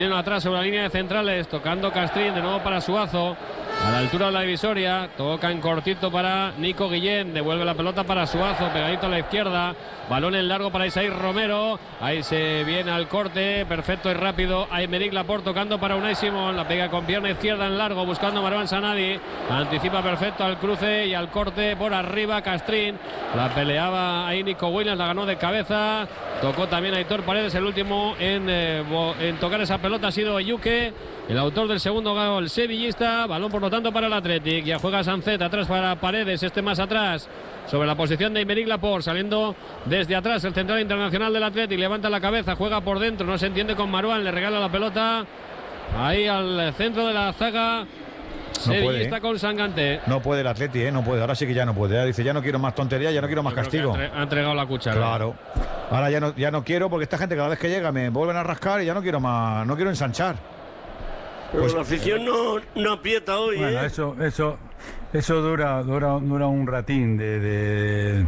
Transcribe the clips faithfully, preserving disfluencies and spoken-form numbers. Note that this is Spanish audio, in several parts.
Atrás sobre la línea de centrales, tocando Castrín, de nuevo para Suazo, a la altura de la divisoria, toca en cortito para Nico Guillén, devuelve la pelota para Suazo, pegadito a la izquierda, balón en largo para Isaí Romero, ahí se viene al corte, perfecto y rápido, Aymeric Laporte tocando para Unai Simón, la pega con pierna izquierda en largo, buscando a Marwan Sanadi, anticipa perfecto al cruce y al corte por arriba Castrín, la peleaba ahí Nico Williams, la ganó de cabeza, tocó también a Aitor Paredes, el último en, eh, en tocar esa pelota ha sido Eyuke, el autor del segundo gol sevillista, balón por lo tanto para el Athletic, ya juega Sancet, atrás para Paredes, este más atrás, sobre la posición de Aymeric Laporte, saliendo desde atrás el central internacional del Athletic, levanta la cabeza, juega por dentro, no se entiende con Marwan, le regala la pelota ahí al centro de la zaga. No Sevillista puede, ¿eh? con Sanganté. No puede el Atleti, ¿eh? No puede. Ahora sí que ya no puede. Ya dice, ya no quiero más tontería, ya no quiero más castigo. Ha, entre, ha entregado la cuchara. Claro. Ahora ya no, ya no quiero, porque esta gente cada vez que llega me vuelven a rascar y ya no quiero más, no quiero ensanchar. Pero Pues, la afición no, no aprieta hoy, bueno, ¿eh? eso, eso, eso dura, dura, dura un ratín de, de,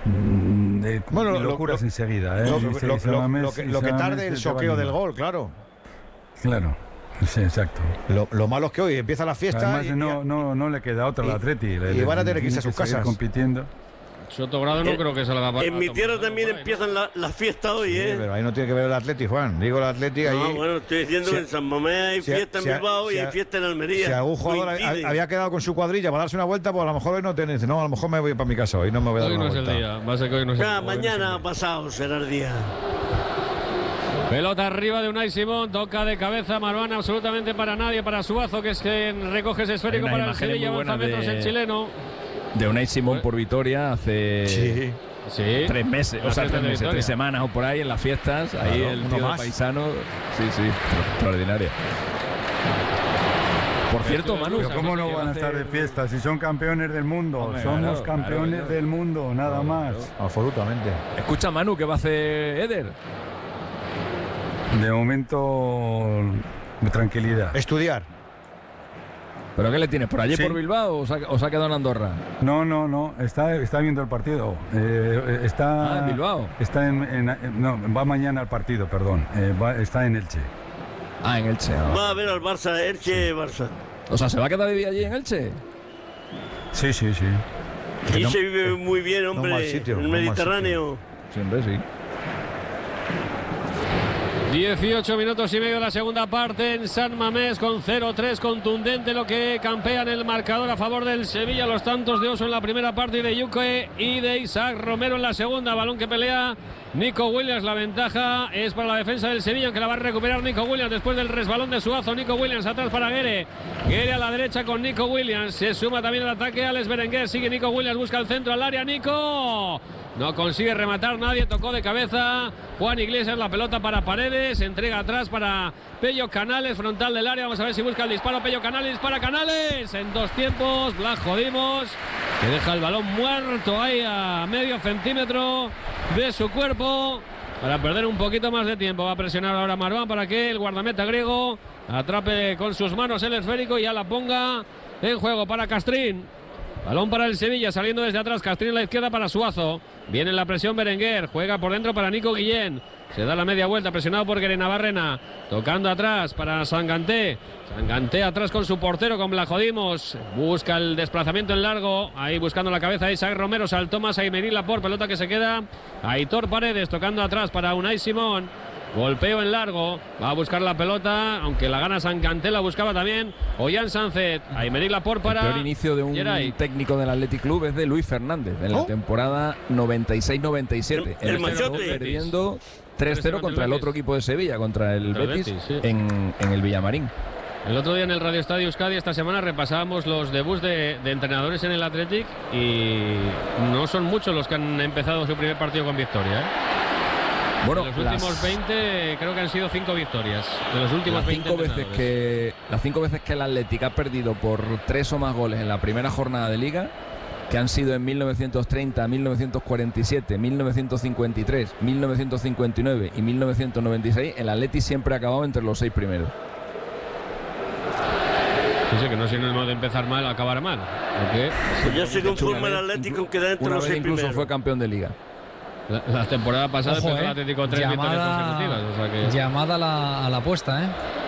de bueno, lo, locuras lo, enseguida, ¿eh? Lo, Y se- lo, y se lo, va mes- lo que, y lo se que va tarde mes, el se va choqueo del animando. gol, claro. Claro, sí, exacto. Lo, lo malo es que hoy empieza la fiesta. Además, y, no, no, no le queda otra al y- Atleti. y Le- van a tener le- que irse a tiene sus seguir casas. compitiendo. Sotogrado no Eh, creo que se la va a En mi tierra también empiezan la, la fiesta hoy, Sí, ¿eh? pero ahí no tiene que ver el Atleti, Juan. Digo el Atleti ahí. No, bueno, estoy diciendo Si- que en San Mamés hay si- fiesta si- en Bilbao si- y hay fiesta en Almería. Si algún jugador Coinciden. había quedado con su cuadrilla para darse una vuelta, pues a lo mejor hoy no tiene. Dice, no, a lo mejor me voy para mi casa hoy, no me voy a dar Hoy una no es el vuelta. día. Va a ser que hoy no es el Ah, hoy no es el mañana día. pasado será el día. Pelota arriba de Unai Simón, toca de cabeza Marwan, absolutamente para nadie, para Suazo, que es quien recoge ese esférico Hay unas para el imágenes Sevilla, muy avanza buenas metros de- el chileno. De Unai Simón por Vitoria hace Sí. Sí. tres meses, La o sea, fiesta tres de meses, Vitoria. tres semanas o por ahí en las fiestas. Claro, ahí el uno tío de más. paisano. Sí, sí, extraordinaria. Por cierto, Manu. Pero ¿cómo no van a estar de fiesta si son campeones del mundo? Hombre, Somos claro, campeones claro, claro. del mundo, nada más. Absolutamente. Escucha, Manu, ¿qué va a hacer Eder? De momento, de tranquilidad. Estudiar. ¿Pero qué le tienes? ¿Por allí Sí. por Bilbao o se, ha, o se ha quedado en Andorra? No, no, no, está, está viendo el partido. Eh, está, Ah, en Bilbao. Está en, en- en- no, va mañana al partido, perdón. Eh, va- está en Elche. Ah, en Elche. ah. Va a ver al Barça, Elche, Barça. O sea, ¿se va a quedar de vivir allí en Elche? Sí, sí, sí. Y no- se vive muy bien, hombre, mal sitio, en no el mal Mediterráneo. Siempre sí. dieciocho minutos y medio de la segunda parte en San Mamés con cero tres, contundente lo que campea en el marcador a favor del Sevilla, los tantos de Oso en la primera parte y de Yuke y de Isaac Romero en la segunda, balón que pelea Nico Williams, la ventaja es para la defensa del Sevilla, que la va a recuperar Nico Williams después del resbalón de Suazo. Nico Williams atrás para Guere, Guere a la derecha con Nico Williams, se suma también el ataque Alex Berenguer, sigue Nico Williams, busca el centro al área, Nico no consigue rematar nadie, tocó de cabeza Juan Iglesias, la pelota para Paredes, entrega atrás para Pello Canales, frontal del área, vamos a ver si busca el disparo, Pello Canales, dispara Canales, en dos tiempos, Blas Jodimos, que deja el balón muerto ahí a medio centímetro de su cuerpo, para perder un poquito más de tiempo, va a presionar ahora Marwan para que el guardameta griego atrape con sus manos el esférico y ya la ponga en juego para Castrín. Balón para el Sevilla, saliendo desde atrás, Castrín a la izquierda para Suazo. Viene la presión Berenguer, juega por dentro para Nico Guillén. Se da la media vuelta, presionado por Guerena Barrena. Tocando atrás para Sanganté. Sanganté atrás con su portero, con Blajodimos. Busca el desplazamiento en largo. Ahí buscando la cabeza de Isaac Romero. Saltó más a Aymeric Laporte, pelota que se queda. Aitor Paredes tocando atrás para Unai Simón. Golpeo en largo, va a buscar la pelota, aunque la gana Sanganté, la buscaba también Ollán Sánchez, Aymeric Laporte para... El peor inicio de un Geray. técnico del Athletic Club es de Luis Fernández, en la ¿Oh? temporada noventa y seis noventa y siete. El- el empezó machote. perdiendo tres cero contra el otro equipo de Sevilla, contra el Contra el Betis, Betis, sí. en, en el Villamarín. El otro día en el Radio Estadio Euskadi, esta semana repasábamos los debuts de, de entrenadores en el Athletic y no son muchos los que han empezado su primer partido con victoria, ¿eh? Bueno, de los últimos las- veinte creo que han sido cinco victorias. De los últimos Las veinte cinco, veces entrenadores. que, las cinco veces que el Athletic ha perdido por tres o más goles en la primera jornada de Liga, que han sido en mil novecientos treinta, mil novecientos cuarenta y siete, mil novecientos cincuenta y tres, mil novecientos cincuenta y nueve y mil novecientos noventa y seis, el Athletic siempre ha acabado entre los seis primeros. Sí, sí, que no es sinónimo de empezar mal a acabar mal. Porque Pues ya se De hecho, conforma una el vez Atlético inclu- en quedar entre Una los vez seis incluso primeros. fue campeón de Liga. La, la temporada pasada Ojo, empezó el eh. Atlético tres victorias Llamada, consecutivas. O sea que... llamada a la, a la apuesta, ¿eh?